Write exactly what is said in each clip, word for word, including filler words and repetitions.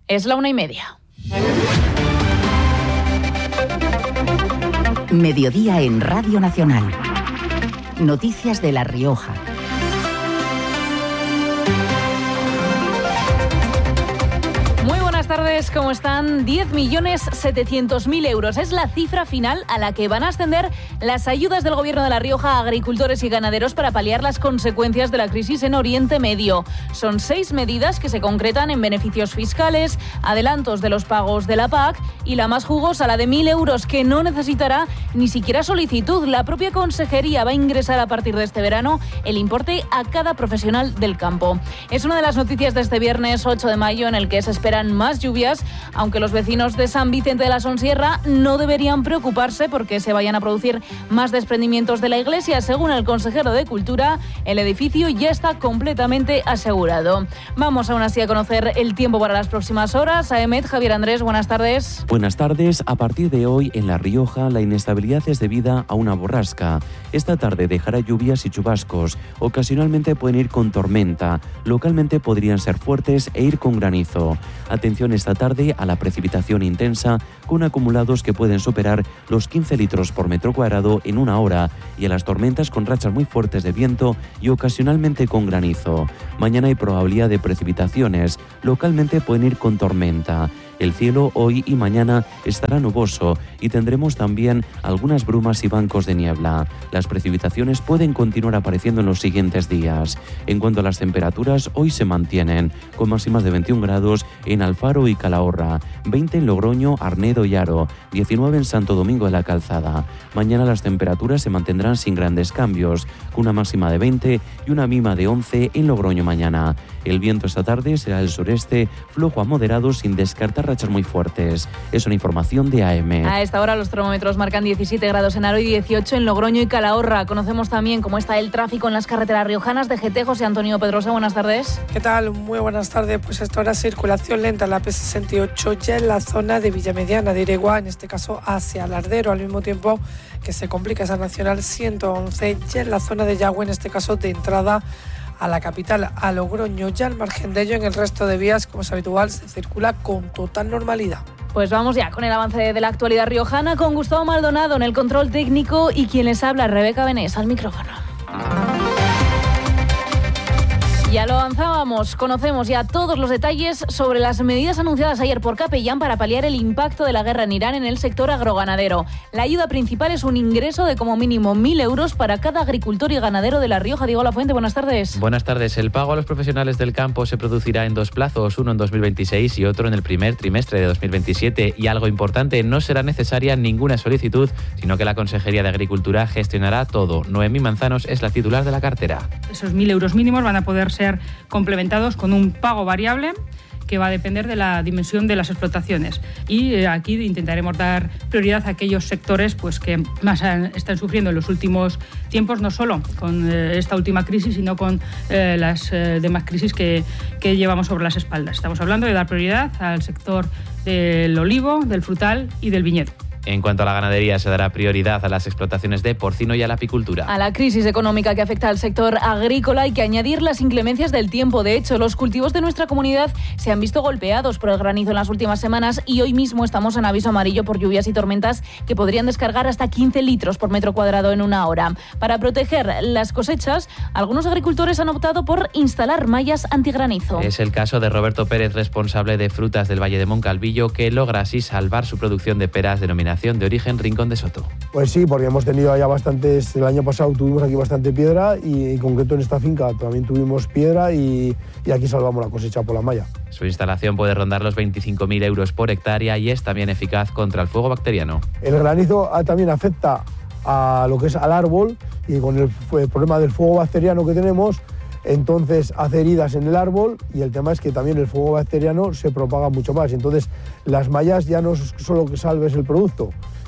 Es la una y media. Mediodía en Radio Nacional. Noticias de La Rioja. Buenas tardes, ¿cómo están? diez millones setecientos mil euros es la cifra final a la que van a ascender las ayudas del Gobierno de La Rioja a agricultores y ganaderos para paliar las consecuencias de la crisis en Oriente Medio. Son seis medidas que se concretan en beneficios fiscales, adelantos de los pagos de la P A C y la más jugosa, la de mil euros, que no necesitará ni siquiera solicitud. La propia Consejería va a ingresar a partir de este verano el importe a cada profesional del campo. Es una de las noticias de este viernes ocho de mayo, en el que se esperan más lluvias, aunque los vecinos de San Vicente de la Sonsierra no deberían preocuparse porque se vayan a producir más desprendimientos de la iglesia. Según el consejero de Cultura, el edificio ya está completamente asegurado. Vamos aún así a conocer el tiempo para las próximas horas. A EMET, Javier Andrés, buenas tardes. Buenas tardes. A partir de hoy en La Rioja la inestabilidad es debida a una borrasca. Esta tarde dejará lluvias y chubascos. Ocasionalmente pueden ir con tormenta. Localmente podrían ser fuertes e ir con granizo. Atención esta tarde a la precipitación intensa, con acumulados que pueden superar los quince litros por metro cuadrado en una hora, y a las tormentas con rachas muy fuertes de viento y ocasionalmente con granizo. Mañana hay probabilidad de precipitaciones. Localmente pueden ir con tormenta. El cielo hoy y mañana estará nuboso y tendremos también algunas brumas y bancos de niebla. Las precipitaciones pueden continuar apareciendo en los siguientes días. En cuanto a las temperaturas, hoy se mantienen, con máximas de veintiún grados en Alfaro y Calahorra, veinte en Logroño, Arnedo y Haro, diecinueve en Santo Domingo de la Calzada. Mañana las temperaturas se mantendrán sin grandes cambios, con una máxima de veinte y una mínima de once en Logroño mañana. El viento esta tarde será del sureste, flojo a moderado, sin descartar rachas muy fuertes. Es una información de A M. A esta hora los termómetros marcan diecisiete grados en Haro y dieciocho en Logroño y Calahorra. Conocemos también cómo está el tráfico en las carreteras riojanas. de G T, José Antonio Pedrosa, buenas tardes. ¿Qué tal? Muy buenas tardes. Pues hasta ahora circulación lenta en la P sesenta y ocho, ya en la zona de Villamediana de Iregua, en este caso hacia Lardero, al mismo tiempo que se complica esa Nacional ciento once, ya en la zona de Yagüe, en este caso de entrada a la capital, a Logroño. Ya al margen de ello, en el resto de vías, como es habitual, se circula con total normalidad. Pues vamos ya con el avance de la actualidad riojana, con Gustavo Maldonado en el control técnico y quien les habla, Rebeca Benés, al micrófono. Ya lo avanzábamos, conocemos ya todos los detalles sobre las medidas anunciadas ayer por Capellán para paliar el impacto de la guerra en Irán en el sector agroganadero. La ayuda principal es un ingreso de como mínimo mil euros para cada agricultor y ganadero de La Rioja. Diego Lafuente, buenas tardes. Buenas tardes. El pago a los profesionales del campo se producirá en dos plazos, uno en dos mil veintiséis y otro en el primer trimestre de dos mil veintisiete. Y algo importante, no será necesaria ninguna solicitud, sino que la Consejería de Agricultura gestionará todo. Noemí Manzanos es la titular de la cartera. Esos mil euros mínimos van a poder ser complementados con un pago variable que va a depender de la dimensión de las explotaciones. Y eh, aquí intentaremos dar prioridad a aquellos sectores pues, que más han, están sufriendo en los últimos tiempos, no solo con eh, esta última crisis, sino con eh, las eh, demás crisis que, que llevamos sobre las espaldas. Estamos hablando de dar prioridad al sector del olivo, del frutal y del viñedo. En cuanto a la ganadería, se dará prioridad a las explotaciones de porcino y a la apicultura. A la crisis económica que afecta al sector agrícola hay que añadir las inclemencias del tiempo. De hecho, los cultivos de nuestra comunidad se han visto golpeados por el granizo en las últimas semanas y hoy mismo estamos en aviso amarillo por lluvias y tormentas que podrían descargar hasta quince litros por metro cuadrado en una hora. Para proteger las cosechas, algunos agricultores han optado por instalar mallas antigranizo. Es el caso de Roberto Pérez, responsable de frutas del Valle de Moncalvillo, que logra así salvar su producción de peras denominación de origen Rincón de Soto. Pues sí, porque hemos tenido ya bastantes, el año pasado tuvimos aquí bastante piedra y en concreto en esta finca también tuvimos piedra y, y aquí salvamos la cosecha por la malla. Su instalación puede rondar los veinticinco mil euros por hectárea y es también eficaz contra el fuego bacteriano. El granizo también afecta a lo que es al árbol y con el, el problema del fuego bacteriano que tenemos, entonces hace heridas en el árbol y el tema es que también el fuego bacteriano se propaga mucho más. Entonces las mallas ya no es solo que salves el producto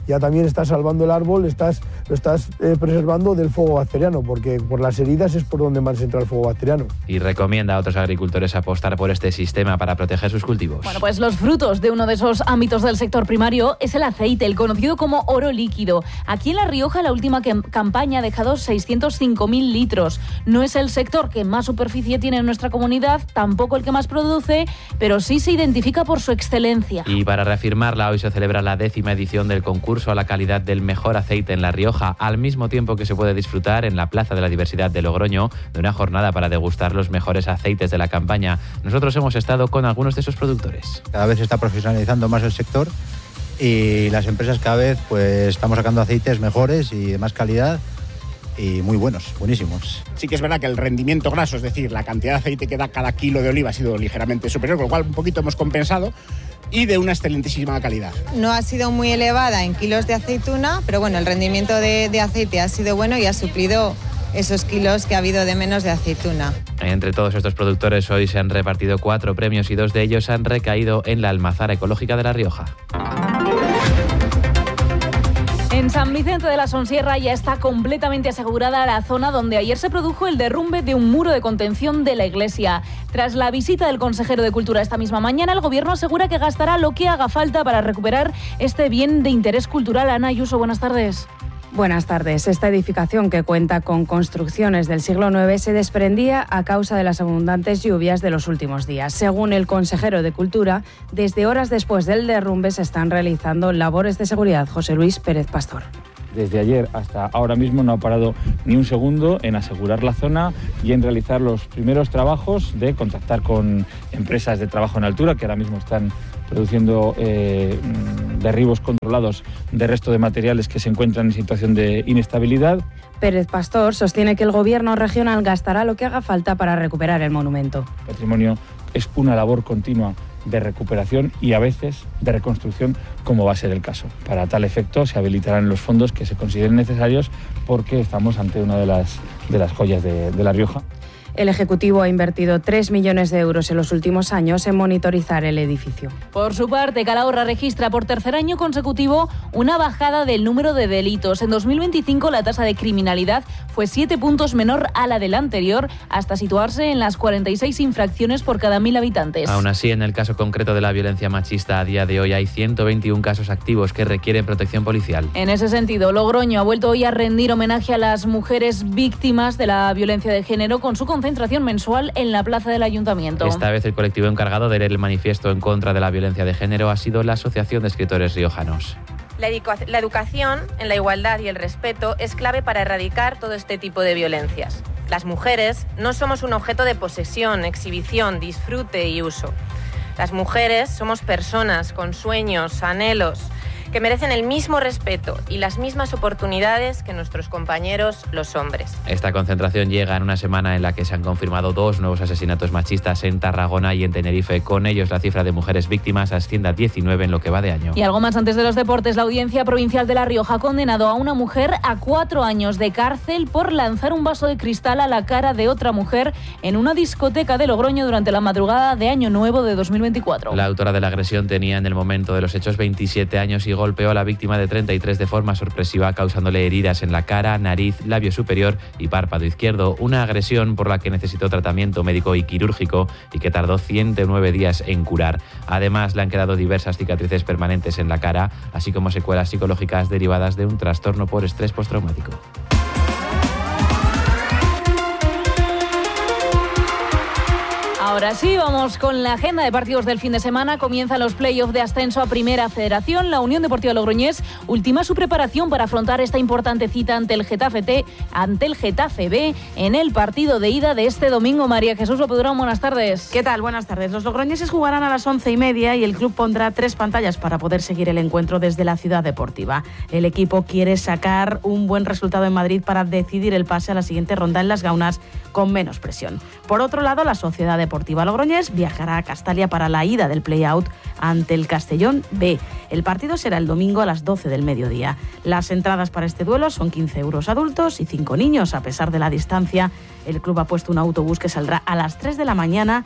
ya también estás salvando el árbol, estás, lo estás eh, preservando del fuego bacteriano, porque por las heridas es por donde más entra el fuego bacteriano. Y recomienda a otros agricultores apostar por este sistema para proteger sus cultivos. Bueno, pues los frutos de uno de esos ámbitos del sector primario es el aceite, el conocido como oro líquido. Aquí en La Rioja la última que, campaña ha dejado seiscientos cinco mil litros. No es el sector que más superficie tiene en nuestra comunidad, tampoco el que más produce, pero sí se identifica por su excelencia. Y para reafirmarla, hoy se celebra la décima edición del concurso a la calidad del mejor aceite en La Rioja, al mismo tiempo que se puede disfrutar en la Plaza de la Diversidad de Logroño de una jornada para degustar los mejores aceites de la campaña. Nosotros hemos estado con algunos de esos productores. Cada vez se está profesionalizando más el sector y las empresas cada vez pues estamos sacando aceites mejores y de más calidad y muy buenos, buenísimos. Sí que es verdad que el rendimiento graso, es decir, la cantidad de aceite que da cada kilo de oliva ha sido ligeramente superior, con lo cual un poquito hemos compensado, y de una excelentísima calidad. No ha sido muy elevada en kilos de aceituna, pero bueno, el rendimiento de, de aceite ha sido bueno y ha suplido esos kilos que ha habido de menos de aceituna. Entre todos estos productores hoy se han repartido cuatro premios y dos de ellos han recaído en la Almazara Ecológica de La Rioja. En San Vicente de la Sonsierra ya está completamente asegurada la zona donde ayer se produjo el derrumbe de un muro de contención de la iglesia. Tras la visita del consejero de Cultura esta misma mañana, el gobierno asegura que gastará lo que haga falta para recuperar este bien de interés cultural. Ana Ayuso, buenas tardes. Buenas tardes. Esta edificación, que cuenta con construcciones del siglo nueve, se desprendía a causa de las abundantes lluvias de los últimos días. Según el consejero de Cultura, desde horas después del derrumbe se están realizando labores de seguridad. José Luis Pérez Pastor. Desde ayer hasta ahora mismo no ha parado ni un segundo en asegurar la zona y en realizar los primeros trabajos de contactar con empresas de trabajo en altura que ahora mismo están produciendo eh, derribos controlados de resto de materiales que se encuentran en situación de inestabilidad. Pérez Pastor sostiene que el gobierno regional gastará lo que haga falta para recuperar el monumento. El patrimonio es una labor continua de recuperación y a veces de reconstrucción, como va a ser el caso. Para tal efecto se habilitarán los fondos que se consideren necesarios porque estamos ante una de las, de las joyas de, de La Rioja. El Ejecutivo ha invertido tres millones de euros en los últimos años en monitorizar el edificio. Por su parte, Calahorra registra por tercer año consecutivo una bajada del número de delitos. En dos mil veinticinco la tasa de criminalidad fue siete puntos menor a la del anterior, hasta situarse en las cuarenta y seis infracciones por cada mil habitantes. Aún así, en el caso concreto de la violencia machista, a día de hoy hay ciento veintiún casos activos que requieren protección policial. En ese sentido, Logroño ha vuelto hoy a rendir homenaje a las mujeres víctimas de la violencia de género con su concentración mensual en la plaza del Ayuntamiento. Esta vez el colectivo encargado de leer el manifiesto en contra de la violencia de género ha sido la Asociación de Escritores Riojanos. La, educa- la educación en la igualdad y el respeto es clave para erradicar todo este tipo de violencias. Las mujeres no somos un objeto de posesión, exhibición, disfrute y uso. Las mujeres somos personas con sueños, anhelos, que merecen el mismo respeto y las mismas oportunidades que nuestros compañeros, los hombres. Esta concentración llega en una semana en la que se han confirmado dos nuevos asesinatos machistas en Tarragona y en Tenerife. Con ellos, la cifra de mujeres víctimas asciende a diecinueve en lo que va de año. Y algo más antes de los deportes, la Audiencia Provincial de La Rioja ha condenado a una mujer a cuatro años de cárcel por lanzar un vaso de cristal a la cara de otra mujer en una discoteca de Logroño durante la madrugada de Año Nuevo de dos mil veinticuatro. La autora de la agresión tenía en el momento de los hechos veintisiete años y golpeó a la víctima de treinta y tres de forma sorpresiva, causándole heridas en la cara, nariz, labio superior y párpado izquierdo. Una agresión por la que necesitó tratamiento médico y quirúrgico y que tardó ciento nueve días en curar. Además, le han quedado diversas cicatrices permanentes en la cara, así como secuelas psicológicas derivadas de un trastorno por estrés postraumático. Ahora sí, vamos con la agenda de partidos del fin de semana. Comienzan los playoffs de ascenso a Primera Federación. La Unión Deportiva Logroñés ultima su preparación para afrontar esta importante cita ante el Getafe T, ante el Getafe B en el partido de ida de este domingo. María Jesús Lopedurón, buenas tardes. ¿Qué tal? Buenas tardes. Los logroñeses jugarán a las once y media y el club pondrá tres pantallas para poder seguir el encuentro desde la ciudad deportiva. El equipo quiere sacar un buen resultado en Madrid para decidir el pase a la siguiente ronda en las Gaunas con menos presión. Por otro lado, la Sociedad Deportiva Logroñés viajará a Castalia para la ida del play-out ante el Castellón B. El partido será el domingo a las doce del mediodía. Las entradas para este duelo son quince euros adultos y cinco niños. A pesar de la distancia, el club ha puesto un autobús que saldrá a las tres de la mañana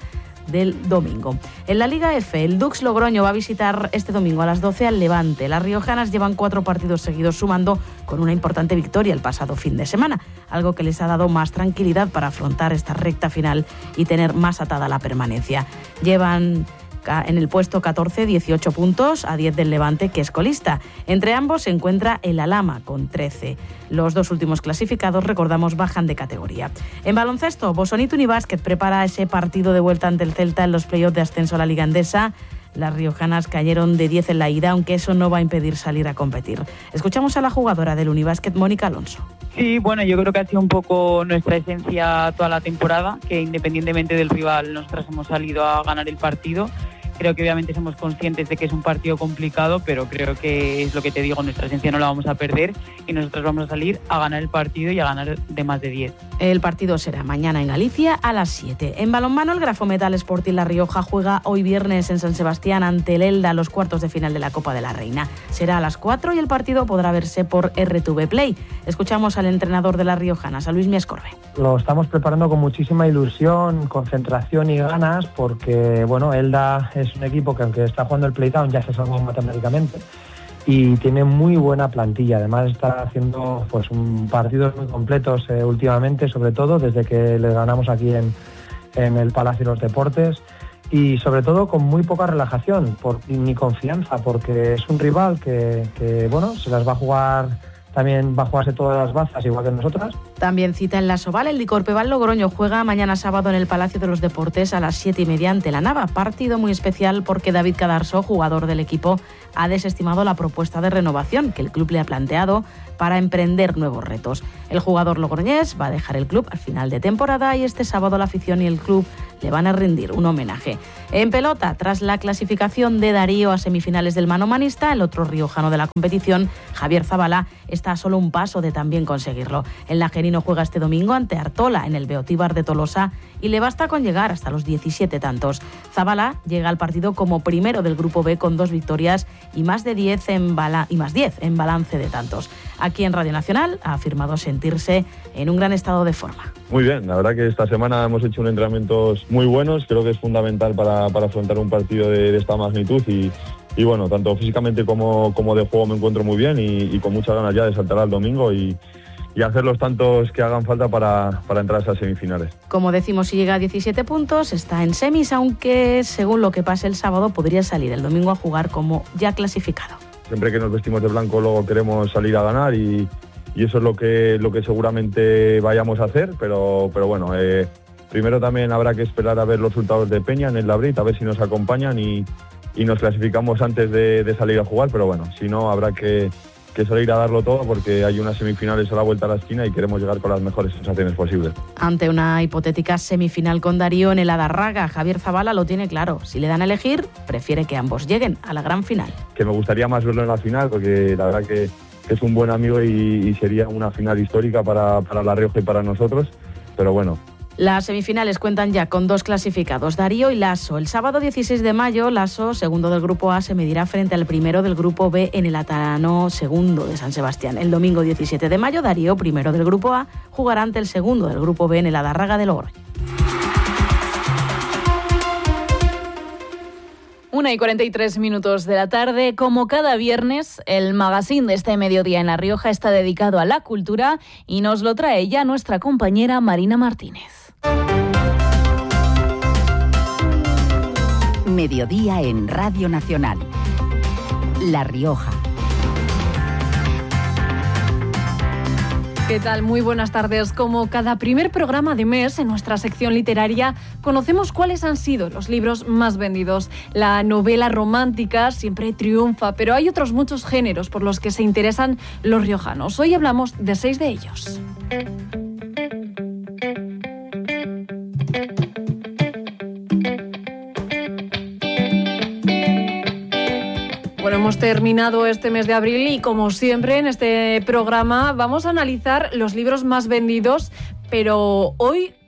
del domingo. En la Liga F, el Dux Logroño va a visitar este domingo a las doce al Levante. Las riojanas llevan cuatro partidos seguidos sumando con una importante victoria el pasado fin de semana, algo que les ha dado más tranquilidad para afrontar esta recta final y tener más atada la permanencia. Llevan en el puesto catorce, dieciocho puntos a diez del Levante, que es colista. Entre ambos se encuentra el Alhama con trece. Los dos últimos clasificados, recordamos, bajan de categoría. En baloncesto, Bosonit Unibásquet prepara ese partido de vuelta ante el Celta en los playoffs de ascenso a la Liga Endesa. Las riojanas cayeron de diez en la ida, aunque eso no va a impedir salir a competir. Escuchamos a la jugadora del Unibásquet, Mónica Alonso. Sí, bueno, yo creo que ha sido un poco nuestra esencia toda la temporada, que independientemente del rival nosotras hemos salido a ganar el partido. Creo que obviamente somos conscientes de que es un partido complicado, pero creo que es lo que te digo, nuestra esencia no la vamos a perder y nosotros vamos a salir a ganar el partido y a ganar de más de diez. El partido será mañana en Galicia a las siete. En balonmano, el Grafometal Sporting La Rioja juega hoy viernes en San Sebastián ante el Elda los cuartos de final de la Copa de la Reina. Será a las cuatro y el partido podrá verse por R T V Play. Escuchamos al entrenador de las riojanas, a Luis Miescorbe. Lo estamos preparando con muchísima ilusión, concentración y ganas, porque bueno, Elda es un equipo que aunque está jugando el playdown ya se salvó matemáticamente y tiene muy buena plantilla. Además está haciendo pues un partidos muy completos eh, últimamente, sobre todo desde que le ganamos aquí en, en el Palacio de los Deportes, y sobre todo con muy poca relajación por, ni confianza, porque es un rival que, que bueno, se las va a jugar. También va a jugarse todas las bazas, igual que nosotras. También cita en la Soval, el Licorpeval Logroño juega mañana sábado en el Palacio de los Deportes a las siete y media ante la Nava. Partido muy especial porque David Cadarso, jugador del equipo, ha desestimado la propuesta de renovación que el club le ha planteado para emprender nuevos retos. El jugador logroñés va a dejar el club al final de temporada y este sábado la afición y el club le van a rendir un homenaje. En pelota, tras la clasificación de Darío a semifinales del manomanista, el otro riojano de la competición, Javier Zabala, está a solo un paso de también conseguirlo. El najerino juega este domingo ante Artola en el Beotíbar de Tolosa y le basta con llegar hasta los diecisiete tantos. Zabala llega al partido como primero del grupo B con dos victorias y más de diez en bala- y más diez en balance de tantos. Aquí en Radio Nacional ha afirmado sentirse en un gran estado de forma. Muy bien, la verdad que esta semana hemos hecho unos entrenamientos muy buenos, creo que es fundamental para, para afrontar un partido de, de esta magnitud y, y bueno, tanto físicamente como, como de juego me encuentro muy bien y, y con muchas ganas ya de saltar al domingo y, y hacer los tantos que hagan falta para, para entrar a esas semifinales. Como decimos, si llega a diecisiete puntos, está en semis, aunque según lo que pase el sábado podría salir el domingo a jugar como ya clasificado. Siempre que nos vestimos de blanco luego queremos salir a ganar y, y eso es lo que, lo que seguramente vayamos a hacer, pero, pero bueno, eh, primero también habrá que esperar a ver los resultados de Peña en el Labrit, a ver si nos acompañan y, y nos clasificamos antes de, de salir a jugar, pero bueno, si no habrá que, que salir a darlo todo porque hay unas semifinales a la vuelta a la esquina y queremos llegar con las mejores sensaciones posibles. Ante una hipotética semifinal con Darío en el Adarraga, Javier Zabala lo tiene claro. Si le dan a elegir, prefiere que ambos lleguen a la gran final. Que me gustaría más verlo en la final porque la verdad que, que es un buen amigo y, y sería una final histórica para, para La Rioja y para nosotros, pero bueno. Las semifinales cuentan ya con dos clasificados, Darío y Lasso. El sábado dieciséis de mayo, Lasso, segundo del grupo A, se medirá frente al primero del grupo B en el Atarano, segundo de San Sebastián. El domingo diecisiete de mayo, Darío, primero del grupo A, jugará ante el segundo del grupo B en el Adarraga de Logroño. Una y cuarenta y tres minutos de la tarde. Como cada viernes, el magazine de este mediodía en La Rioja está dedicado a la cultura y nos lo trae ya nuestra compañera Marina Martínez. Mediodía en Radio Nacional. La Rioja. ¿Qué tal? Muy buenas tardes. Como cada primer programa de mes, en nuestra sección literaria, conocemos cuáles han sido los libros más vendidos. La novela romántica siempre triunfa, pero hay otros muchos géneros por los que se interesan los riojanos. Hoy hablamos de seis de ellos. Bueno, hemos terminado este mes de abril y, como siempre, en este programa vamos a analizar los libros más vendidos, pero hoy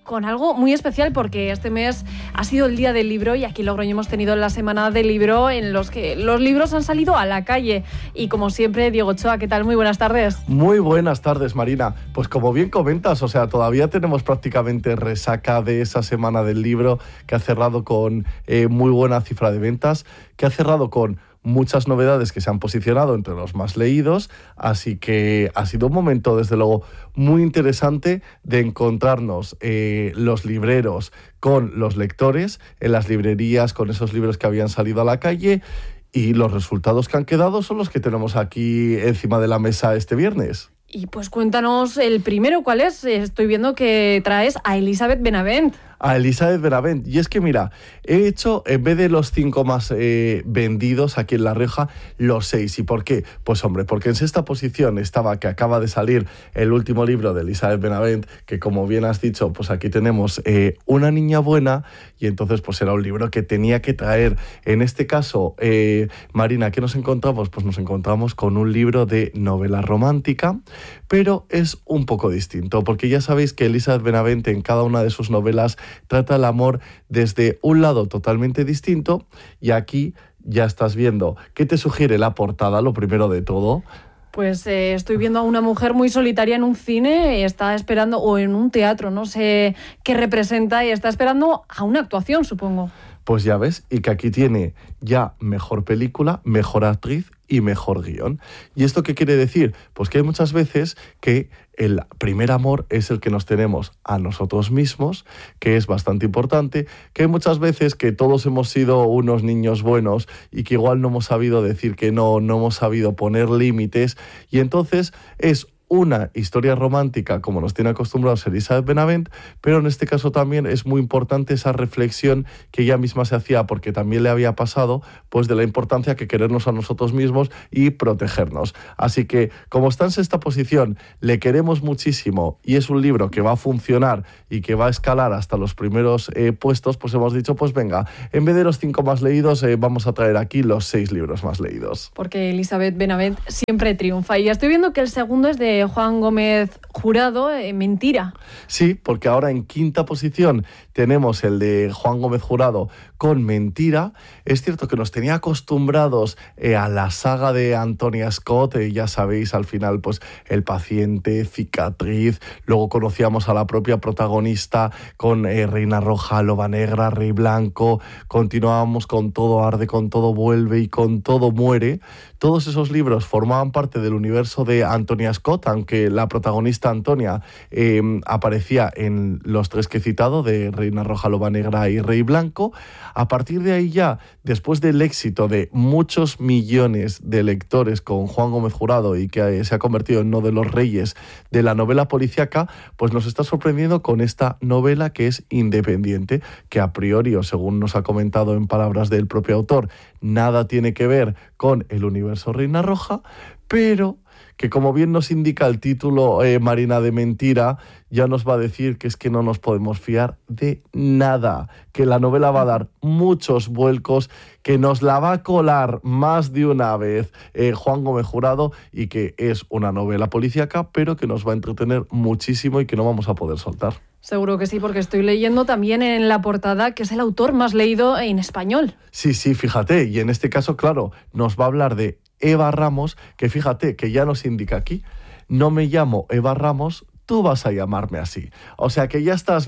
con algo muy especial porque este mes ha sido el Día del Libro y aquí en Logroño hemos tenido la Semana del Libro en los que los libros han salido a la calle. Y como siempre, Diego Ochoa, ¿qué tal? Muy buenas tardes. Muy buenas tardes, Marina. Pues como bien comentas, o sea, todavía tenemos prácticamente resaca de esa Semana del Libro que ha cerrado con eh, muy buena cifra de ventas, que ha cerrado con muchas novedades que se han posicionado entre los más leídos, así que ha sido un momento, desde luego, muy interesante de encontrarnos eh, los libreros con los lectores en las librerías, con esos libros que habían salido a la calle, y los resultados que han quedado son los que tenemos aquí encima de la mesa este viernes. Y pues cuéntanos el primero, ¿cuál es? Estoy viendo que traes a Elisabeth Benavent. A Elisabeth Benavent. Y es que, mira, he hecho, en vez de los cinco más eh, vendidos aquí en La Rioja, los seis. ¿Y por qué? Pues, hombre, porque en sexta posición estaba, que acaba de salir el último libro de Elisabeth Benavent, que, como bien has dicho, pues aquí tenemos eh, Una niña buena, y entonces pues era un libro que tenía que traer. En este caso, eh, Marina, ¿qué nos encontramos? Pues nos encontramos con un libro de novela romántica, pero es un poco distinto, porque ya sabéis que Elisabeth Benavent en cada una de sus novelas trata el amor desde un lado totalmente distinto, y aquí ya estás viendo qué te sugiere la portada, lo primero de todo. Pues eh, estoy viendo a una mujer muy solitaria en un cine, está esperando, o en un teatro, no sé qué representa, y está esperando a una actuación, supongo. Pues ya ves, y que aquí tiene ya mejor película, mejor actriz y mejor guión. ¿Y esto qué quiere decir? Pues que hay muchas veces que el primer amor es el que nos tenemos a nosotros mismos, que es bastante importante, que hay muchas veces que todos hemos sido unos niños buenos y que igual no hemos sabido decir que no, no hemos sabido poner límites, y entonces es una historia romántica como nos tiene acostumbrados Elisabeth Benavent, pero en este caso también es muy importante esa reflexión que ella misma se hacía, porque también le había pasado, pues de la importancia que querernos a nosotros mismos y protegernos. Así que, como está en sexta posición, le queremos muchísimo y es un libro que va a funcionar y que va a escalar hasta los primeros eh, puestos, pues hemos dicho, pues venga, en vez de los cinco más leídos, eh, vamos a traer aquí los seis libros más leídos. Porque Elisabeth Benavent siempre triunfa. Y ya estoy viendo que el segundo es de Juan Gómez Jurado, eh, Mentira. Sí, porque ahora en quinta posición tenemos el de Juan Gómez Jurado con Mentira. Es cierto que nos tenía acostumbrados eh, a la saga de Antonia Scott, eh, ya sabéis, al final pues El paciente, Cicatriz, luego conocíamos a la propia protagonista con eh, Reina Roja, Loba Negra, Rey Blanco, continuábamos con Todo arde, con todo vuelve y con todo muere. Todos esos libros formaban parte del universo de Antonia Scott, aunque la protagonista Antonia eh, aparecía en los tres que he citado, de Reina Roja, Loba Negra y Rey Blanco. A partir de ahí ya, después del éxito de muchos millones de lectores con Juan Gómez Jurado y que se ha convertido en uno de los reyes de la novela policíaca, pues nos está sorprendiendo con esta novela que es independiente, que a priori, o según nos ha comentado en palabras del propio autor, nada tiene que ver con el universo Reina Roja, pero que, como bien nos indica el título, eh, Marina, de Mentira, ya nos va a decir que es que no nos podemos fiar de nada, que la novela va a dar muchos vuelcos, que nos la va a colar más de una vez eh, Juan Gómez Jurado, y que es una novela policíaca, pero que nos va a entretener muchísimo y que no vamos a poder soltar. Seguro que sí, porque estoy leyendo también en la portada que es el autor más leído en español. Sí, sí, fíjate, y en este caso, claro, nos va a hablar de Eva Ramos, que fíjate que ya nos indica aquí, no me llamo Eva Ramos, tú vas a llamarme así. O sea que ya estás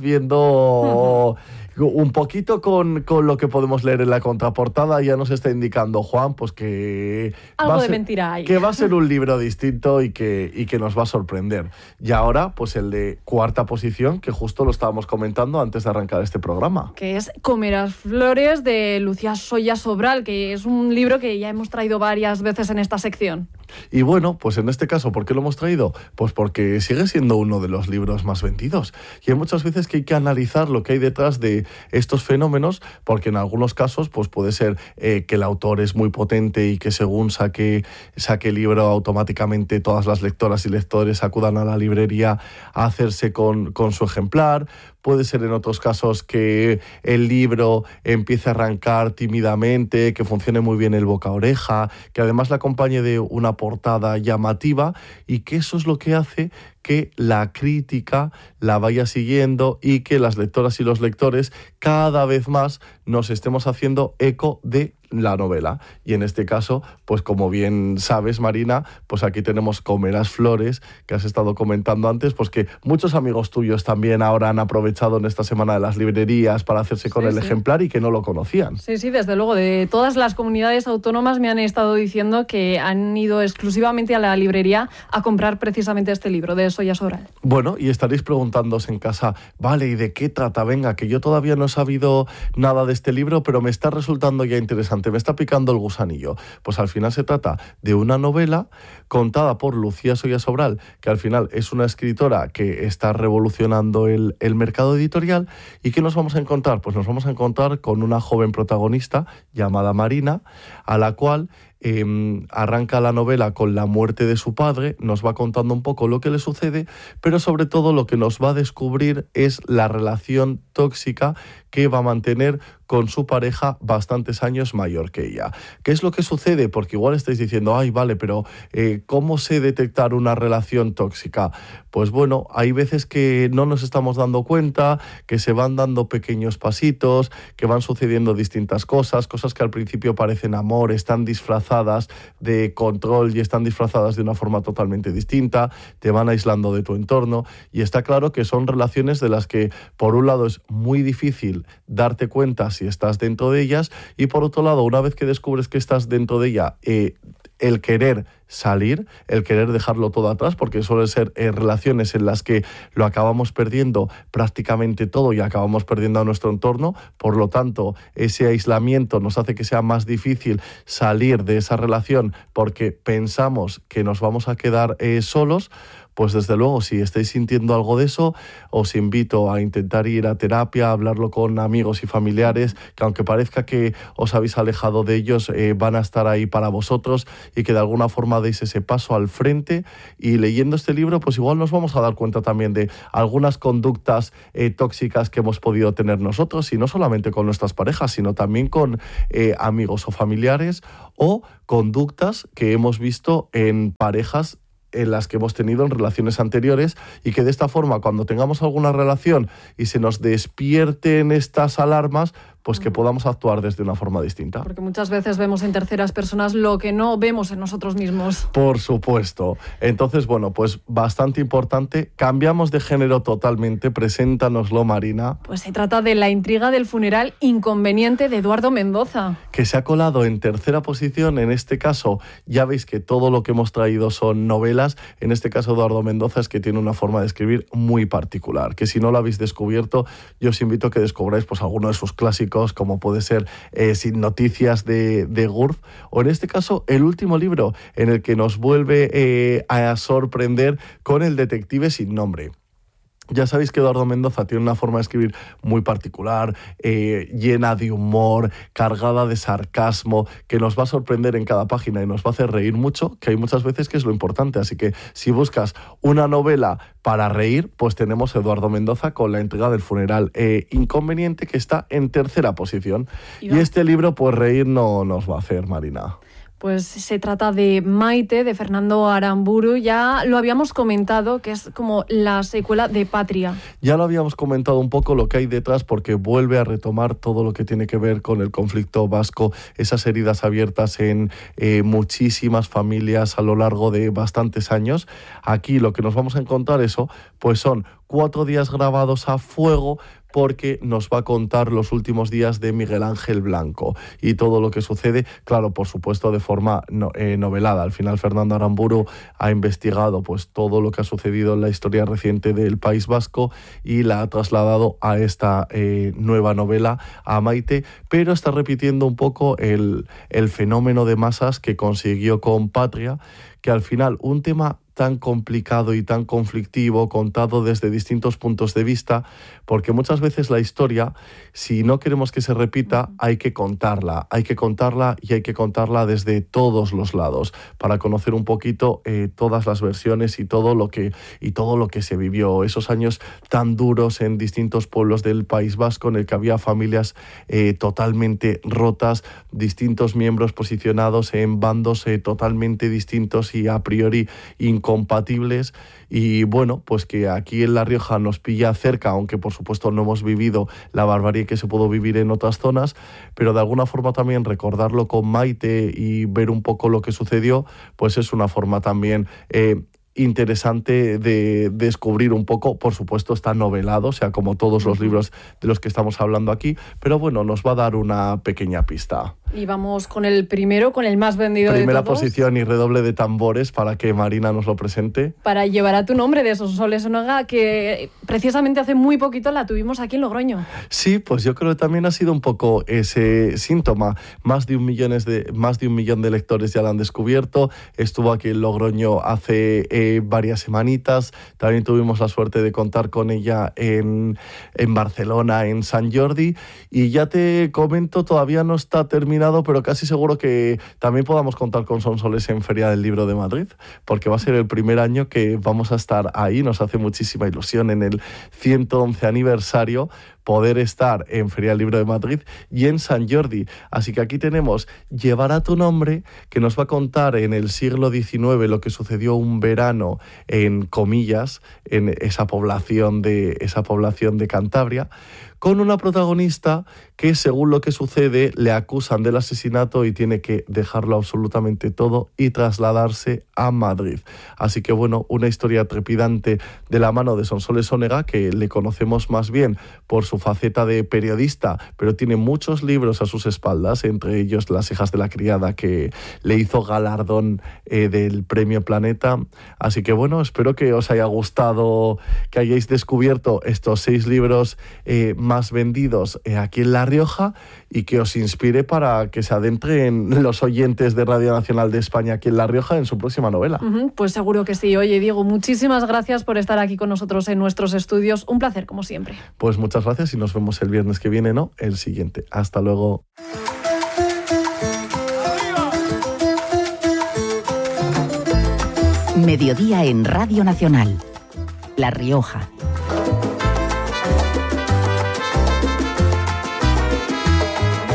viendo un poquito con, con lo que podemos leer en la contraportada, ya nos está indicando Juan, pues que algo va a de ser, mentira hay. que va a ser un libro distinto y que, y que nos va a sorprender. Y ahora, pues el de cuarta posición, que justo lo estábamos comentando antes de arrancar este programa. Que es Comerás flores, de Lucía Soya Sobral, que es un libro que ya hemos traído varias veces en esta sección. Y bueno, pues en este caso, ¿por qué lo hemos traído? Pues porque sigue siendo uno de los libros más vendidos. Y hay muchas veces que hay que analizar lo que hay detrás de estos fenómenos, porque en algunos casos pues puede ser eh, que el autor es muy potente y que según saque, saque el libro, automáticamente todas las lectoras y lectores acudan a la librería a hacerse con, con su ejemplar. Puede ser en otros casos que el libro empiece a arrancar tímidamente, que funcione muy bien el boca a oreja, que además le acompañe de una portada llamativa, y que eso es lo que hace que la crítica la vaya siguiendo y que las lectoras y los lectores cada vez más nos estemos haciendo eco de la novela. Y en este caso, pues como bien sabes, Marina, pues aquí tenemos Comerás Flores, que has estado comentando antes, pues que muchos amigos tuyos también ahora han aprovechado en esta semana de las librerías para hacerse con Sí, el sí. ejemplar y que no lo conocían. Sí, sí, desde luego. De todas las comunidades autónomas me han estado diciendo que han ido exclusivamente a la librería a comprar precisamente este libro de Soya Sobral. Bueno, y estaréis preguntándoos en casa, vale, ¿y de qué trata? Venga, que yo todavía no he sabido nada de este libro, pero me está resultando ya interesante, me está picando el gusanillo. Pues al final se trata de una novela contada por Lucía Soya Sobral, que al final es una escritora que está revolucionando el, el mercado editorial. ¿Y qué nos vamos a encontrar? Pues nos vamos a encontrar con una joven protagonista llamada Marina, a la cual Eh, arranca la novela con la muerte de su padre, nos va contando un poco lo que le sucede, pero sobre todo lo que nos va a descubrir es la relación tóxica que va a mantener con su pareja bastantes años mayor que ella. ¿Qué es lo que sucede? Porque igual estáis diciendo, ay, vale, pero eh, ¿cómo sé detectar una relación tóxica? Pues bueno, hay veces que no nos estamos dando cuenta, que se van dando pequeños pasitos, que van sucediendo distintas cosas, cosas que al principio parecen amor, están disfrazadas de control y están disfrazadas de una forma totalmente distinta, te van aislando de tu entorno, y está claro que son relaciones de las que por un lado es muy difícil darte cuenta si estás dentro de ellas, y por otro lado, una vez que descubres que estás dentro de ella, eh, el querer salir, el querer dejarlo todo atrás, porque suelen ser eh, relaciones en las que lo acabamos perdiendo prácticamente todo y acabamos perdiendo a nuestro entorno. Por lo tanto, ese aislamiento nos hace que sea más difícil salir de esa relación porque pensamos que nos vamos a quedar eh, solos. Pues desde luego, si estáis sintiendo algo de eso, os invito a intentar ir a terapia, a hablarlo con amigos y familiares, que aunque parezca que os habéis alejado de ellos, eh, van a estar ahí para vosotros, y que de alguna forma deis ese paso al frente. Y leyendo este libro, pues igual nos vamos a dar cuenta también de algunas conductas eh, tóxicas que hemos podido tener nosotros, y no solamente con nuestras parejas, sino también con eh, amigos o familiares, o conductas que hemos visto en parejas en las que hemos tenido en relaciones anteriores, y que de esta forma, cuando tengamos alguna relación y se nos despierten estas alarmas, pues que podamos actuar desde una forma distinta. Porque muchas veces vemos en terceras personas lo que no vemos en nosotros mismos. Por supuesto. Entonces, bueno, pues bastante importante. Cambiamos de género totalmente. Preséntanoslo, Marina. Pues se trata de La intriga del funeral inconveniente de Eduardo Mendoza. Que se ha colado en tercera posición. En este caso, ya veis que todo lo que hemos traído son novelas. En este caso, Eduardo Mendoza es que tiene una forma de escribir muy particular, que si no lo habéis descubierto, yo os invito a que descubráis pues alguno de sus clásicos, como puede ser eh, Sin noticias de, de Gurf, o en este caso el último libro, en el que nos vuelve eh, a sorprender con El detective sin nombre. Ya sabéis que Eduardo Mendoza tiene una forma de escribir muy particular, eh, llena de humor, cargada de sarcasmo, que nos va a sorprender en cada página y nos va a hacer reír mucho, que hay muchas veces que es lo importante. Así que si buscas una novela para reír, pues tenemos Eduardo Mendoza con La intriga del funeral eh, inconveniente, que está en tercera posición. Y, y este libro, pues reír no nos va a hacer, Marina. Pues se trata de Maite, de Fernando Aramburu. Ya lo habíamos comentado, que es como la secuela de Patria. Ya lo habíamos comentado un poco lo que hay detrás, porque vuelve a retomar todo lo que tiene que ver con el conflicto vasco, esas heridas abiertas en eh, muchísimas familias a lo largo de bastantes años. Aquí lo que nos vamos a encontrar, eso, pues son cuatro días grabados a fuego, porque nos va a contar los últimos días de Miguel Ángel Blanco y todo lo que sucede, claro, por supuesto, de forma no, eh, novelada. Al final, Fernando Aramburu ha investigado pues todo lo que ha sucedido en la historia reciente del País Vasco y la ha trasladado a esta eh, nueva novela, a Maite, pero está repitiendo un poco el, el fenómeno de masas que consiguió con Patria, que al final un tema tan complicado y tan conflictivo, contado desde distintos puntos de vista, porque muchas veces la historia, si no queremos que se repita, hay que contarla, hay que contarla y hay que contarla desde todos los lados, para conocer un poquito eh, todas las versiones y todo lo que y todo lo que se vivió, esos años tan duros en distintos pueblos del País Vasco, en el que había familias eh, totalmente rotas, distintos miembros posicionados en bandos eh, totalmente distintos y a priori incompatibles, compatibles y bueno, pues que aquí en La Rioja nos pilla cerca, aunque por supuesto no hemos vivido la barbarie que se pudo vivir en otras zonas, pero de alguna forma también recordarlo con Maite y ver un poco lo que sucedió, pues es una forma también eh, interesante de descubrir un poco. Por supuesto está novelado, o sea, como todos los libros de los que estamos hablando aquí, pero bueno, nos va a dar una pequeña pista. Y vamos con el primero, con el más vendido Primera de todos. Primera posición y redoble de tambores para que Marina nos lo presente. Para llevar a tu nombre, de Sonsoles Onega, que precisamente hace muy poquito la tuvimos aquí en Logroño. Sí, pues yo creo que también ha sido un poco ese síntoma. Más de un, millones de, más de un millón de lectores ya la han descubierto. Estuvo aquí en Logroño hace eh, varias semanitas. También tuvimos la suerte de contar con ella en, en Barcelona, en Sant Jordi. Y ya te comento, todavía no está terminado, pero casi seguro que también podamos contar con Sonsoles en Feria del Libro de Madrid, porque va a ser el primer año que vamos a estar ahí. Nos hace muchísima ilusión en el ciento once aniversario poder estar en Feria del Libro de Madrid y en Sant Jordi. Así que aquí tenemos Llevará tu nombre, que nos va a contar en el siglo diecinueve lo que sucedió un verano en Comillas, en esa población de, esa población de Cantabria, con una protagonista que, según lo que sucede, le acusan del asesinato y tiene que dejarlo absolutamente todo y trasladarse a Madrid. Así que, bueno, una historia trepidante de la mano de Sonsoles Onega, que le conocemos más bien por su faceta de periodista, pero tiene muchos libros a sus espaldas, entre ellos Las hijas de la criada, que le hizo galardón eh, del Premio Planeta. Así que, bueno, espero que os haya gustado, que hayáis descubierto estos seis libros eh, más vendidos eh, aquí en La Rioja y que os inspire para que se adentren los oyentes de Radio Nacional de España aquí en La Rioja en su próxima novela. Uh-huh, pues seguro que sí. Oye, Diego, muchísimas gracias por estar aquí con nosotros en nuestros estudios. Un placer, como siempre. Pues muchas gracias y nos vemos el viernes que viene, ¿no? El siguiente. Hasta luego. Mediodía en Radio Nacional. La Rioja.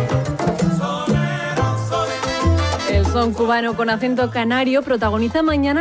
El son cubano con acento canario protagoniza mañana